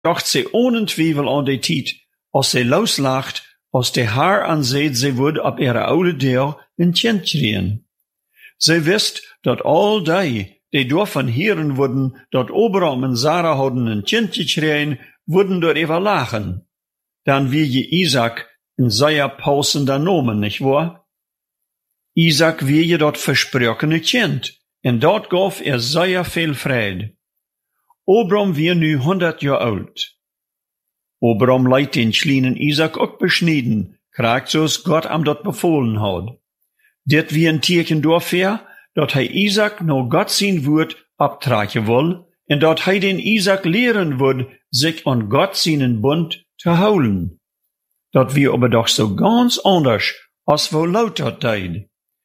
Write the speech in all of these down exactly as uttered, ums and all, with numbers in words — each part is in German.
dacht sie ohne Twijfel an die Tijd, als sie loslacht, als de haar aanzet sie would op ihre oude deur een kind kriegen. Sie wist, dat all die, die davon hören würden, dat Abraham und Sarah hadden een kind gekregen, würden darüber lachen. Dann wie je Isaac in seiner passender Nomen, nicht wahr? Isaac wie je dat versprochene Kind, en dat gaf er sehr viel Freude. Abraham wie nu honderd jaar oud. Abraham leidt den kleinen Isaac ook beschnitten, kraakt zoals Gott am dat befohlen had. Dit wie een teken dafür, dat hij Isaac no Gott zijn woord abtragen wil, en dat hij den Isaac leren wil, zich an Gott zijn bund te houden. Dat wie aber doch so ganz anders, als wo laut dat tijd.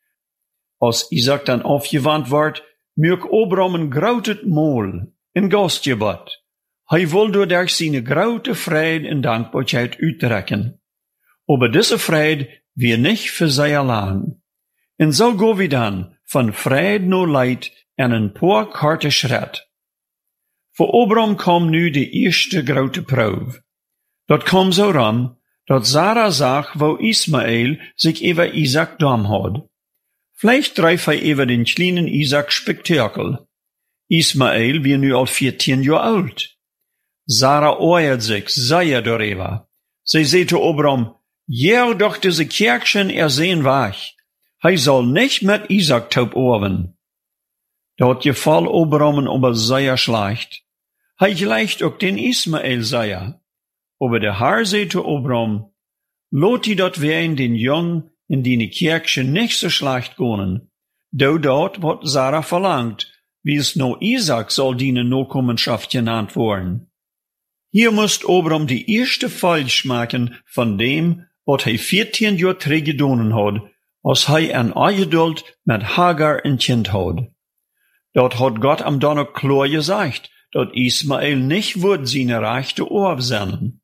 Als Isaac dan afgewandt wordt, merk Abraham een grautet Maal, een gastgebad. Hij wil door daar zijn grote vrede en dankbaarheid uittrekken. Aber diese vrede weer niet voor zij alleen. En zo gaan we dan van vrede naar leid en een paar korte schritt. Voor Abraham kwam nu de eerste grote proef. Dat kwam zo ram, dat Sarah zag wo Ismael zich over Isaac dam had. Vielleicht dreif hij over den kleinen Isaac Spektakel. Ismael wie nu al veertien jaar oud. Sarah oert sich sehr darüber. Sie sagt zu Abraham, ja, doch diese Kirchen ersehen wach. Hij soll nicht mit Isaac taub oven. Dort gefall Abraham aber sehr schlecht. Hij gleicht auch den Ismael sehr. Aber der Herr sagt zu Abraham, lot die dort werden den Jungen in die Kirchen nicht so schlecht gehen. Do dort, wat Sarah verlangt, wie es no Isaac soll die Nachkommenschaft genannt worden. Hier muss Abraham die erste falsch machen von dem, wat hij veertien jaar terug gedaan had, als hij een Eingeduld mit Hagar een kind had. Dat had Gott am dan ook klar gesagt, dat Ismael nicht wird seine Rechte aufsenden.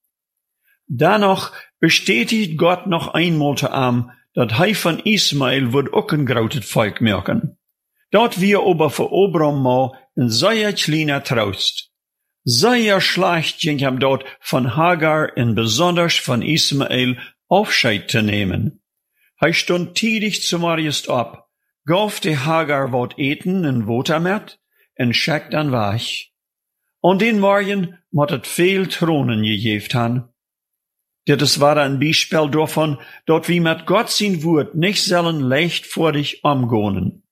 Danach bestätigt Gott noch einmal zu ihm, dat hij von Ismael wird auch ein grautet Volk merken. Dat wir aber für Abraham mal ein sehr kleiner Trost. Sehr schlecht ging ihm dort von Hagar und besonders von Ismael Aufscheid zu nehmen. Hij stund tidig zum Morgens ab, gaf de Hagar wat eten en water met, en schickt dan weg. An den Morgen moet het veel Thronen gegeven han. Dit war ein Beispiel davon, dat wie mit Gott sein Wort nicht sollen leichtfertig umgehen.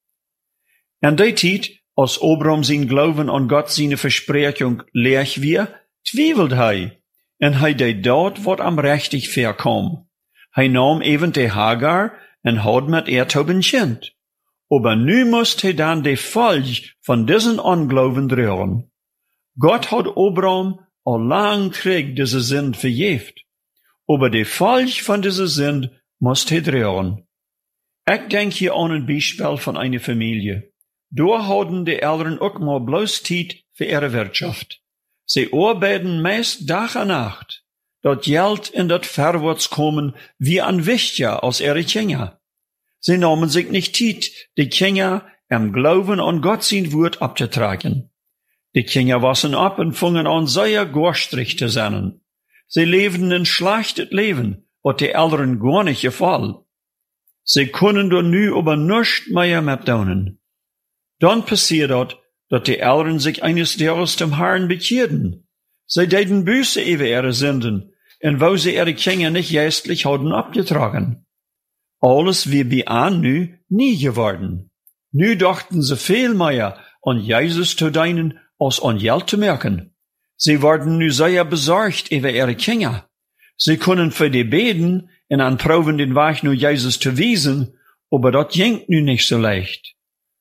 En die Zeit, als Abraham sein Glauben an Gott seine Versprechung leer wir, twiebelt hij, en hij deed dort, wat am richtig verkom. Hij nam even de Hagar en had met er toben kind. Aber nu moest hij dan de Folge von diesen Unglauben drehen. Gott hat Abraham al lang krieg diese Sünd verjeft. Aber de Folge von dieser Sünd moest hij drehen. Ich denk hier an ein Beispiel von einer Familie. Da hadden de Eltern auch mal bloß Zeit für ihre Wirtschaft. Sie arbeiten meist Tag und Nacht. Dat Geld in dat Vorwärts kommen wie an wichtiger als ihre Kinder. Sie nahmen sich nicht Zeit, die Kinder im Glauben an Gott sein Wort abzutragen. Die Kinder wassen ab und fingen an sehr garstrig zu sein. Sie lebten ein schlechtes Leben, wat die Eltern gar nicht gefallen. Sie können da nu aber nichts mehr mit tun. Dann passiert dat, dat die Eltern sich eines Tages dem Herrn bekehrten. Sie deden Buße über ihre Sünden, und wo sie ihre Kinder nicht geistlich hadden abgetragen. Alles wie bei an nu nie geworden. Nu dachten sie viel mehr an Jesus zu deinen, als an Geld zu merken. Sie waren nu sehr besorgt über ihre Kinder. Sie können für die beten und an proben den Weg nur Jesus zu wiesen, aber das ging nu nicht so leicht.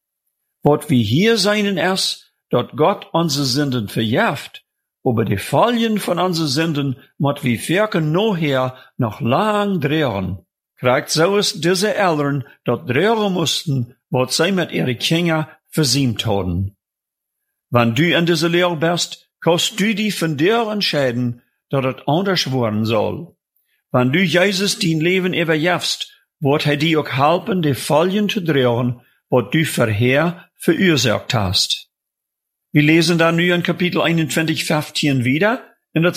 Wat wir hier seinen ist, dat Gott unsere Sünden verjährt, aber die Folgen von unseren Sünden mot wie Werken nachher noch lang drehen. Kriegt so ist diese Eltern, dat drehen mussten, wat sie mit ihren Kindern versiemt haben. Wenn du in dieser Lehre bist, kannst du die von dir entscheiden, dat het anders worden soll. Wenn du Jesus dein Leben überjäfst, wird er dir auch helfen, die Folgen zu drehen, wat du vorher verursacht hast. Wir lesen da nu in Kapitel einundzwanzig, fünfzehn wieder.